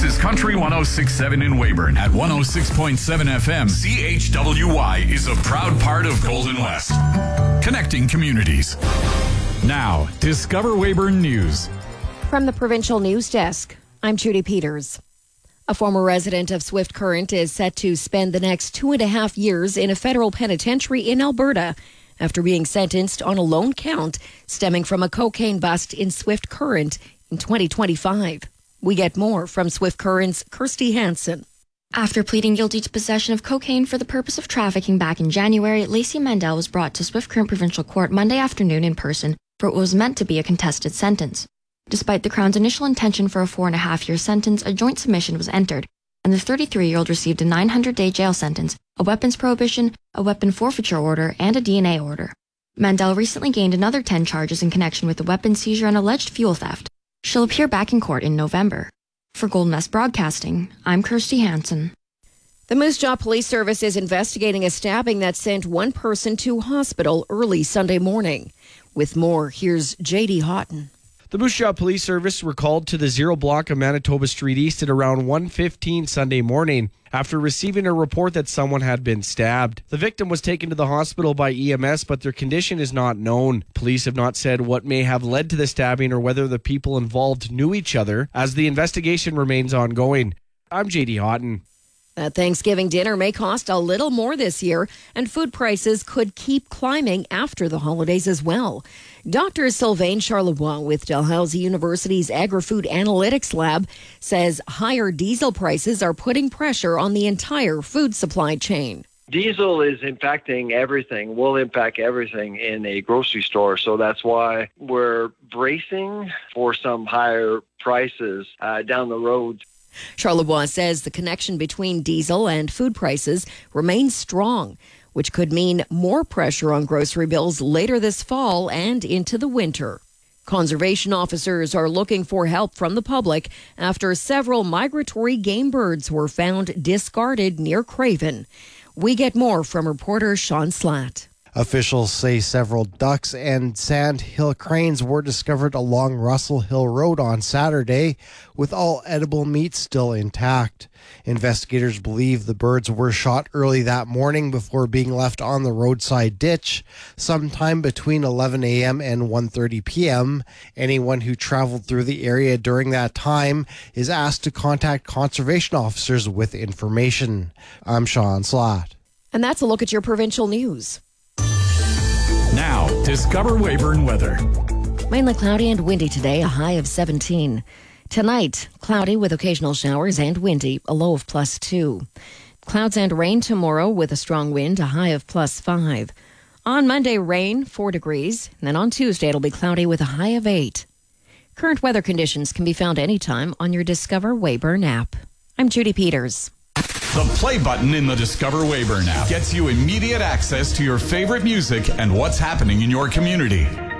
This is Country 106.7 in Weyburn. At 106.7 FM, CHWY is a proud part of Golden West. Connecting communities. Now, Discover Weyburn News. From the Provincial News Desk, I'm Judy Peters. A former resident of Swift Current is set to spend the next 2.5 years in a federal penitentiary in Alberta after being sentenced on a lone count stemming from a cocaine bust in Swift Current in 2025. We get more from Swift Current's Kirsty Hansen. After pleading guilty to possession of cocaine for the purpose of trafficking back in January, Lacey Mandel was brought to Swift Current Provincial Court Monday afternoon in person for what was meant to be a contested sentence. Despite the Crown's initial intention for a 4.5-year sentence, a joint submission was entered, and the 33-year-old received a 900-day jail sentence, a weapons prohibition, a weapon forfeiture order, and a DNA order. Mandel recently gained another 10 charges in connection with the weapon seizure and alleged fuel theft. She'll appear back in court in November. For Golden West Broadcasting, I'm Kirsty Hansen. The Moose Jaw Police Service is investigating a stabbing that sent one person to hospital early Sunday morning. With more, here's J.D. Houghton. The Moose Jaw Police Service were called to the 0 block of Manitoba Street East at around 1:15 Sunday morning after receiving a report that someone had been stabbed. The victim was taken to the hospital by EMS, but their condition is not known. Police have not said what may have led to the stabbing or whether the people involved knew each other, as the investigation remains ongoing. I'm J.D. Houghton. That Thanksgiving dinner may cost a little more this year, and food prices could keep climbing after the holidays as well. Dr. Sylvain Charlebois with Dalhousie University's Agri-Food Analytics Lab says higher diesel prices are putting pressure on the entire food supply chain. Diesel is impacting everything, will impact everything in a grocery store. So that's why we're bracing for some higher prices down the road. Charlebois says the connection between diesel and food prices remains strong, which could mean more pressure on grocery bills later this fall and into the winter. Conservation officers are looking for help from the public after several migratory game birds were found discarded near Craven. We get more from reporter Sean Slatt. Officials say several ducks and sandhill cranes were discovered along Russell Hill Road on Saturday, with all edible meat still intact. Investigators believe the birds were shot early that morning before being left on the roadside ditch sometime between 11 a.m. and 1:30 p.m. Anyone who traveled through the area during that time is asked to contact conservation officers with information. I'm Sean Slatt. And that's a look at your provincial news. Now, Discover Weyburn weather. Mainly cloudy and windy today, a high of 17. Tonight, cloudy with occasional showers and windy, a low of +2. Clouds and rain tomorrow with a strong wind, a high of +5. On Monday, rain, 4 degrees. And then on Tuesday, it'll be cloudy with a high of 8. Current weather conditions can be found anytime on your Discover Weyburn app. I'm Judy Peters. The play button in the Discover Weyburn app gets you immediate access to your favorite music and what's happening in your community.